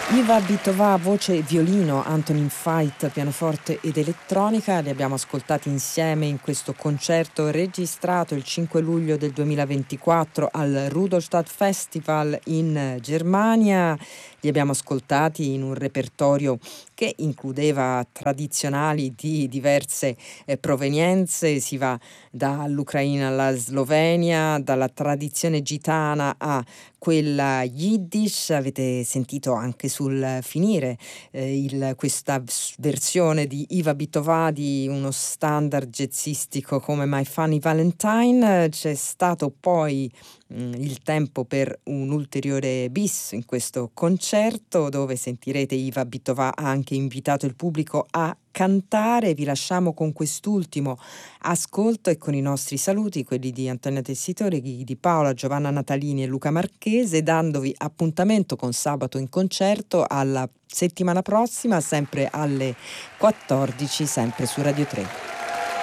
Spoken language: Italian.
Iva Bitovà, voce e violino, Antonin Fait, pianoforte ed elettronica, li abbiamo ascoltati insieme in questo concerto registrato il 5 luglio del 2024 al Rudolstadt Festival in Germania. Li abbiamo ascoltati in un repertorio che includeva tradizionali di diverse provenienze, si va dall'Ucraina alla Slovenia, dalla tradizione gitana a quella Yiddish. Avete sentito anche sul finire questa versione di Iva Bitovà di uno standard jazzistico come My Funny Valentine. C'è stato poi il tempo per un ulteriore bis in questo concerto, dove sentirete Iva Bitovà ha anche invitato il pubblico a cantare. Vi lasciamo con quest'ultimo ascolto e con i nostri saluti, quelli di Antonia Tessitore, di Paola, Giovanna Natalini e Luca Marchese, dandovi appuntamento con Sabato in Concerto alla settimana prossima, sempre alle 14, sempre su Radio 3.